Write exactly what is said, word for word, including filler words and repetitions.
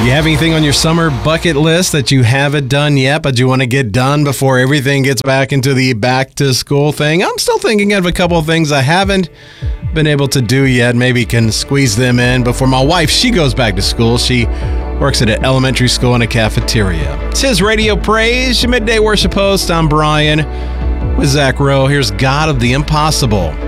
You have anything on your summer bucket list that you haven't done yet, but you want to get done before everything gets back into the back to school thing? I'm still thinking of a couple of things I haven't been able to do yet. Maybe can squeeze them in before my wife, she goes back to school. She works at an elementary school in a cafeteria. It's his Radio Praise, your midday worship host. I'm Brian with Zach Rowe. Here's God of the Impossible.